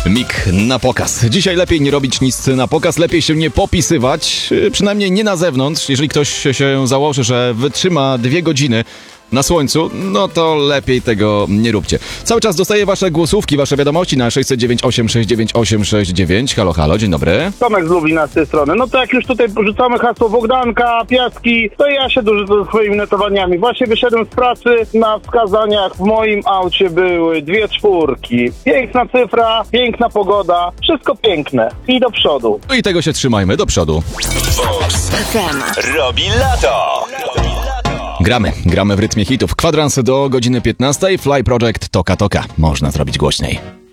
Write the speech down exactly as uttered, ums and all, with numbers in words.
Mik na pokaz. Dzisiaj lepiej nie robić nic na pokaz, lepiej się nie popisywać, przynajmniej nie na zewnątrz. Jeżeli ktoś się założy, że wytrzyma dwie godziny na słońcu, no to lepiej tego nie róbcie. Cały czas dostaję wasze głosówki, wasze wiadomości na sześć dziewięć osiem sześć dziewięć osiem sześć dziewięć. Halo, halo, dzień dobry. Tomek z Lublina z tej strony. No to jak już tutaj porzucamy hasło Bogdanka, Piaski, to ja się dorzucę swoimi notowaniami. Właśnie wyszedłem z pracy, na wskazaniach w moim aucie były dwie czwórki. Piękna cyfra, piękna pogoda, wszystko piękne. I do przodu. No i tego się trzymajmy, do przodu. Vox F M robi lato. Gramy, gramy w rytmie hitów. Kwadrans do godziny piętnastej. Fly Project Toka Toka. Można zrobić głośniej.